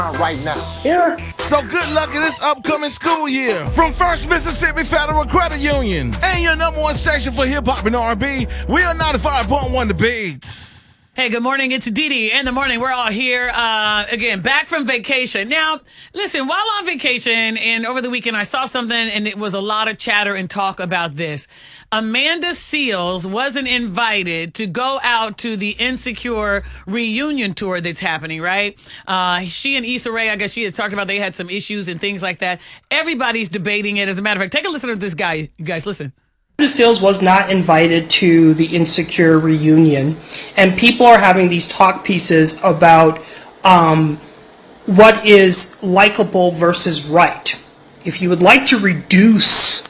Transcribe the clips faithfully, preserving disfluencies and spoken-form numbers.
right now. Yeah. So good luck in this upcoming school year. From First Mississippi Federal Credit Union and your number one station for hip-hop and R and B, we are ninety-five point one The Beat. Hey, good morning. It's Didi in the morning. We're all here uh, again, back from vacation. Now, listen, while on vacation and over the weekend, I saw something and it was a lot of chatter and talk about this. Amanda Seales wasn't invited to go out to the Insecure reunion tour that's happening, right? Uh, she and Issa Rae, I guess she had talked about they had some issues and things like that. Everybody's debating it. As a matter of fact, take a listen to this guy. You guys, listen. Amanda Seales was not invited to the Insecure reunion, and people are having these talk pieces about um, what is likable versus right. If you would like to reduce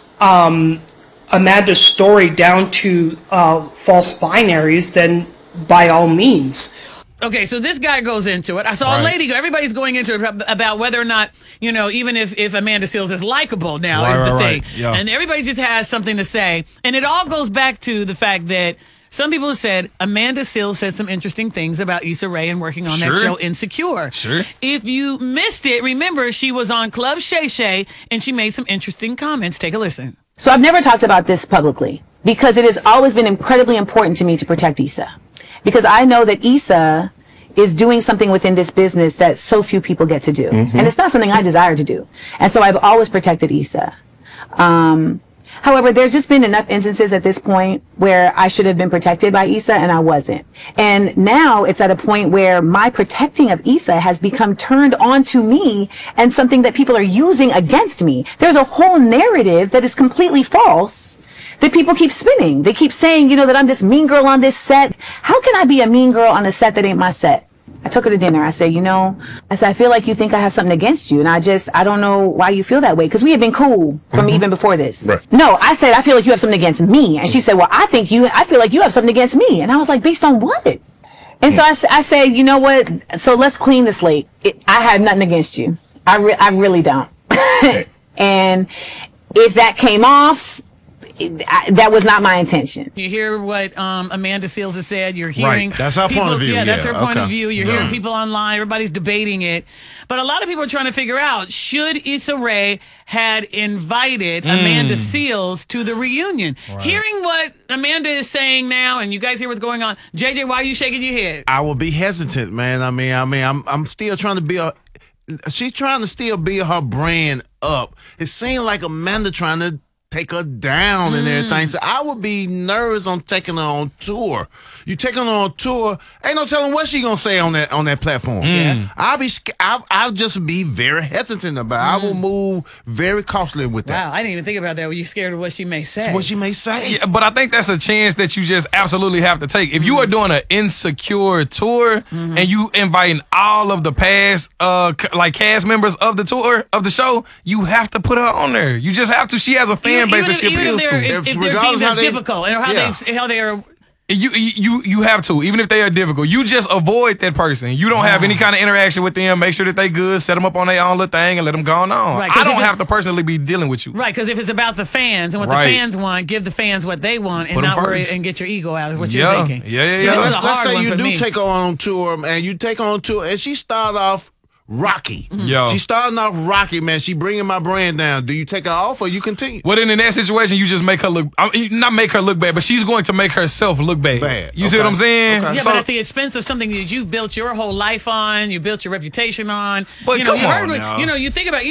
um, Amanda's story down to uh, false binaries, then by all means. Okay, so this guy goes into it. I saw Right. a lady go. Everybody's going into it about whether or not, you know, even if, if Amanda Seales is likable now Right, is the right, thing. right. Yeah. And everybody just has something to say. And it all goes back to the fact that some people have said Amanda Seales said some interesting things about Issa Rae and working on Sure. that show Insecure. Sure. If you missed it, remember she was on Club Shay Shay and she made some interesting comments. Take a listen. So I've never talked about this publicly because it has always been incredibly important to me to protect Issa. Because I know that Issa is doing something within this business that so few people get to do. Mm-hmm. And it's not something I desire to do. And so I've always protected Issa. Um, however, there's just been enough instances at this point where I should have been protected by Issa and I wasn't. And now it's at a point where my protecting of Issa has become turned on to me and something that people are using against me. There's a whole narrative that is completely false that people keep spinning. They keep saying, you know, that I'm this mean girl on this set. How can I be a mean girl on a set that ain't my set? I took her to dinner. I said, you know, I said, I feel like you think I have something against you. And I just, I don't know why you feel that way. Because we had been cool from mm-hmm. even before this. Right. No, I said, I feel like you have something against me. And she said, well, I think you, I feel like you have something against me. And I was like, based on what? And so I, I said, you know what? So let's clean the slate. It, I have nothing against you. I, re- I really don't. And if that came off, I, that was not my intention. You hear what um, Amanda Seales has said. You're hearing Right. That's our people, point of view. Yeah, that's Yeah, her point okay. of view. You're Yeah. hearing people online. Everybody's debating it. But a lot of people are trying to figure out, should Issa Rae had invited Mm. Amanda Seales to the reunion? Right. Hearing what Amanda is saying now, and you guys hear what's going on. J J, why are you shaking your head? I will be hesitant, man. I mean, I mean, I'm I'm still trying to build. She's trying to still build her brand up. It seems like Amanda trying to take her down and everything. So I would be nervous on taking her on tour. You take her on tour, ain't no telling what she gonna say on that on that platform. Yeah. I'll be, I'll, I'll just be very hesitant about it. I will move very cautiously with that. Wow, I didn't even think about that. Were you scared of what she may say? What she may say. Yeah, but I think that's a chance that you just absolutely have to take. If you are doing an Insecure tour mm-hmm. and you inviting all of the past uh c- like cast members of the tour of the show, you have to put her on there. You just have to. She has a fan even, base even that if, she even appeals if they're, to. if, If if they're regardless deemed how as they- difficult and how yeah. they how they are. You you you have to, even if they are difficult. You just avoid that person. You don't have any kind of interaction with them. Make sure that they good. Set them up on their own little thing and let them go on. Right, 'cause I if don't it- have to personally be dealing with you. Right, because if it's about the fans and what Right. the fans want, give the fans what they want and Put 'em not worry first. and get your ego out is what Yeah. you're thinking. Yeah, yeah, See, yeah. this is let's, a let's hard say one you for do me. take her on tour, and you take her on tour, and she started off rocky. Yo. She starting off rocky, man. She bringing my brand down. Do you take her off or you continue? Well, then in that situation, you just make her look, I mean, not make her look bad, but she's going to make herself look bad. Bad. You see Okay. what I'm saying? Okay. Yeah, So- but at the expense of something that you've built your whole life on, you built your reputation on. But you know, come you heard on what- now. you know, you think about